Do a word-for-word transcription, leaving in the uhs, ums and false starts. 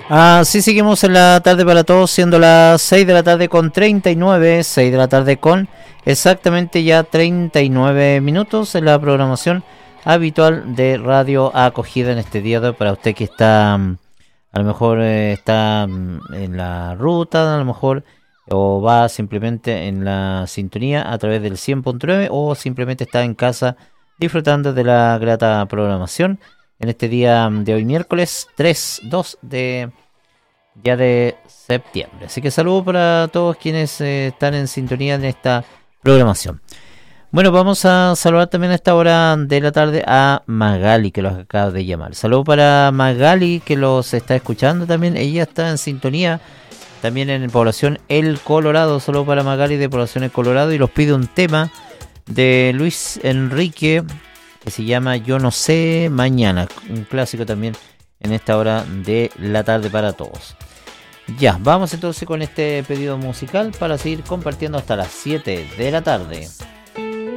Así seguimos en la tarde para todos, siendo las seis de la tarde con treinta y nueve, seis de la tarde con exactamente ya treinta y nueve minutos en la programación habitual de Radio Acogida en este día de hoy. Para usted que está, a lo mejor eh, está en la ruta, a lo mejor, o va simplemente en la sintonía a través del cien punto nueve, o simplemente está en casa disfrutando de la grata programación en este día de hoy, miércoles tres, dos de ya de septiembre. Así que saludos para todos quienes eh, están en sintonía en esta programación. Bueno, vamos a saludar también a esta hora de la tarde a Magali, que los acaba de llamar. Saludos para Magali, que los está escuchando también. Ella está en sintonía también en población El Colorado. Saludos para Magali de población El Colorado, y los pide un tema de Luis Enrique que se llama Yo no sé mañana, un clásico también en esta hora de la tarde para todos. Ya, vamos entonces con este pedido musical para seguir compartiendo hasta las siete de la tarde.